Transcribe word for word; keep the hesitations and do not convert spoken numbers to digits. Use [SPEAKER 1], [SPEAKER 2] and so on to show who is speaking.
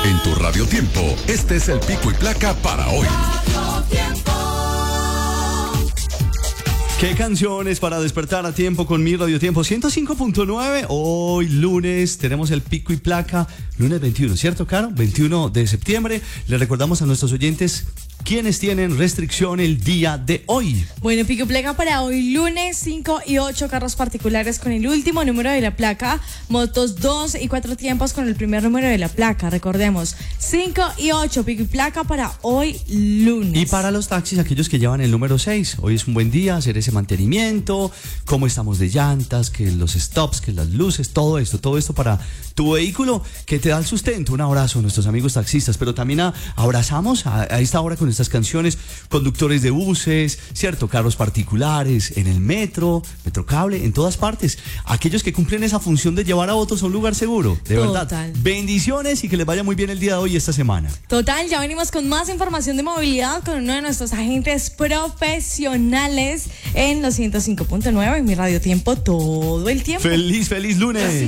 [SPEAKER 1] En tu Radio Tiempo, este es el pico y placa para hoy.
[SPEAKER 2] ¿Qué canciones para despertar a tiempo con mi Radio Tiempo? ciento cinco punto nueve. Hoy lunes tenemos el pico y placa, lunes veintiuno, ¿cierto, Caro? veintiuno de septiembre. Le recordamos a nuestros oyentes quiénes tienen restricción el día de hoy.
[SPEAKER 3] Bueno, pico y placa para hoy lunes, cinco y ocho carros particulares con el último número de la placa, motos dos y cuatro tiempos con el primer número de la placa. Recordemos, cinco y ocho, pico y placa para hoy lunes.
[SPEAKER 2] Y para los taxis, aquellos que llevan el número seis, hoy es un buen día hacer ese mantenimiento, cómo estamos de llantas, que los stops, que las luces, todo esto, todo esto para tu vehículo que te da el sustento. Un abrazo a nuestros amigos taxistas, pero también a, abrazamos a, a esta hora con estas canciones, conductores de buses, cierto, carros particulares, en el metro, metrocable, en todas partes, aquellos que cumplen esa función de llevar a otros a un lugar seguro, de
[SPEAKER 3] Total.
[SPEAKER 2] verdad, bendiciones y que les vaya muy bien el día de hoy y esta semana.
[SPEAKER 3] Total, ya venimos con más información de movilidad con uno de nuestros agentes profesionales en los ciento cinco punto nueve en mi Radio Tiempo todo el tiempo.
[SPEAKER 2] Feliz, feliz lunes.